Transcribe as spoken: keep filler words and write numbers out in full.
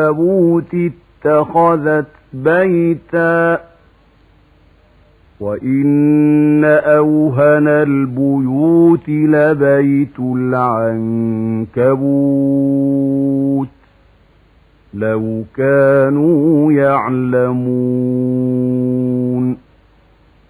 العنكبوت اتخذت بيتا وإن أوهن البيوت لبيت العنكبوت لو كانوا يعلمون